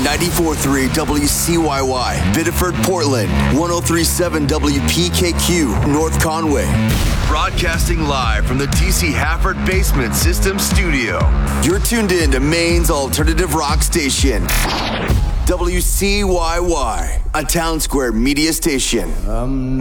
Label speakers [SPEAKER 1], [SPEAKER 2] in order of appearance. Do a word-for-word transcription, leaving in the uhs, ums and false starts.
[SPEAKER 1] ninety-four point three W C Y Y, Biddeford, Portland, one oh three point seven W P K Q, North Conway. Broadcasting live from the T C Hafford Basement System Studio. You're tuned in to Maine's alternative rock station, W C Y Y, a Town Square media station. Um,